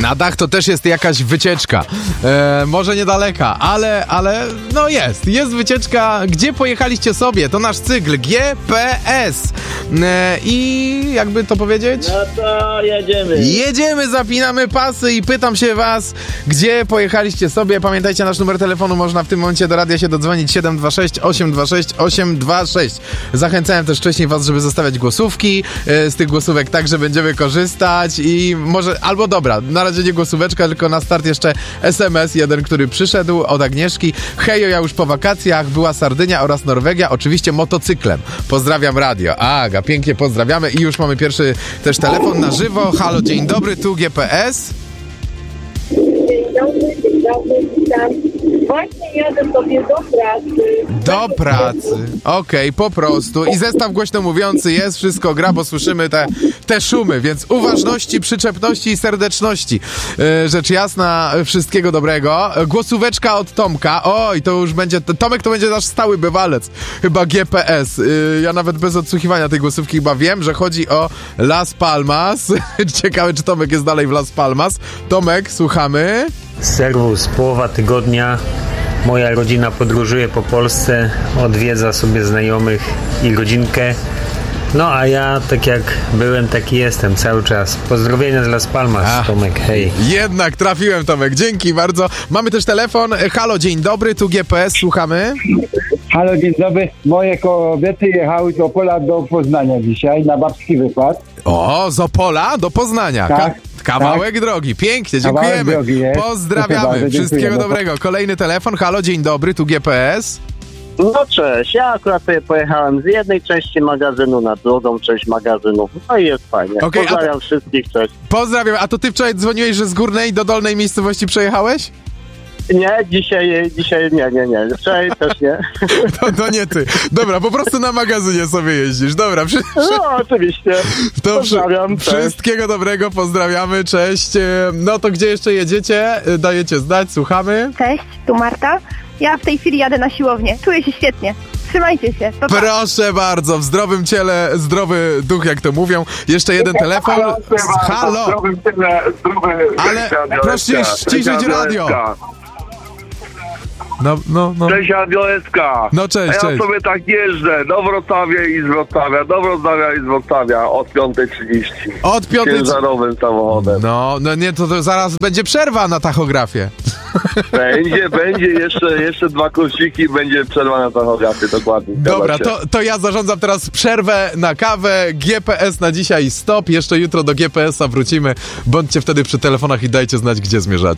Na dach to też jest jakaś wycieczka. Może niedaleka, ale no jest wycieczka. Gdzie pojechaliście sobie? To nasz cykl GPS. I jakby to powiedzieć? No to jedziemy. Jedziemy, zapinamy pasy i pytam się was, gdzie pojechaliście sobie. Pamiętajcie, nasz numer telefonu można w tym momencie do radia się dodzwonić 726 826 826. Zachęcałem też wcześniej was, żeby zostawiać głosówki. Z tych głosówek także będziemy korzystać i może, albo dobra, na razie nie głosóweczka, tylko na start jeszcze SMS jeden, który przyszedł od Agnieszki. Hejo, ja już po wakacjach, była Sardynia oraz Norwegia, oczywiście motocyklem. Pozdrawiam radio. Aga, pięknie pozdrawiamy i już mamy pierwszy też telefon na żywo. Halo, dzień dobry, tu GPS. Dzień dobry, witam. Właśnie jadę sobie do pracy. Do pracy. Okej, po prostu. I zestaw głośno mówiący jest, wszystko gra, bo słyszymy te szumy, więc uważności, przyczepności i serdeczności. Rzecz jasna, wszystkiego dobrego. Głosóweczka od Tomka. Oj, to już będzie, Tomek to będzie nasz stały bywalec. Chyba GPS. Ja nawet bez odsłuchiwania tej głosówki chyba wiem, że chodzi o Las Palmas. Ciekawe, czy Tomek jest dalej w Las Palmas. Tomek, słuchamy. Serwus, połowa tygodnia. Moja rodzina podróżuje po Polsce, odwiedza sobie znajomych i rodzinkę. No a ja, tak jak byłem, taki jestem cały czas. Pozdrowienia z Las Palmas, Tomek, hej. Jednak trafiłem, Tomek, dzięki bardzo. Mamy też telefon. Halo, dzień dobry, tu GPS, słuchamy. Halo, dzień dobry. Moje kobiety jechały z Opola do Poznania dzisiaj na babski wykład. O, z Opola do Poznania. Tak. Kawałek drogi, pięknie, dziękujemy. Drogi jest. Pozdrawiamy, Bardzo, wszystkiego dobrego. Kolejny telefon, halo, dzień dobry, tu GPS. No cześć, ja akurat sobie pojechałem z jednej części magazynu na drugą część magazynu. No i jest fajnie. Okay, pozdrawiam wszystkich, cześć. Pozdrawiam, a to ty wczoraj dzwoniłeś, że z górnej do dolnej miejscowości przejechałeś? Nie, dzisiaj nie. Wczoraj też nie. To nie ty. Dobra, po prostu na magazynie sobie jeździsz. Dobra, no oczywiście. To pozdrawiam. Wszystkiego dobrego, pozdrawiamy, cześć. No to gdzie jeszcze jedziecie? Dajecie znać, słuchamy. Cześć, tu Marta. Ja w tej chwili jadę na siłownię. Czuję się świetnie. Trzymajcie się. Pa, pa. Proszę bardzo, w zdrowym ciele, zdrowy duch, jak to mówią. Jeszcze jeden telefon. Halo. Ale proszę ściszyć radio. No. Cześć, Adioeska. No cześć, a ja sobie tak jeżdżę do Wrocławia i z Wrocławia, od 5:30. Od 5:30. Ciężarowym samochodem. No nie, to zaraz będzie przerwa na tachografię. Będzie jeszcze 2 kursiki, będzie przerwa na tachografie, dokładnie. Dobra, to ja zarządzam teraz przerwę na kawę. GPS na dzisiaj stop. Jeszcze jutro do GPS-a wrócimy. Bądźcie wtedy przy telefonach i dajcie znać, gdzie zmierzacie.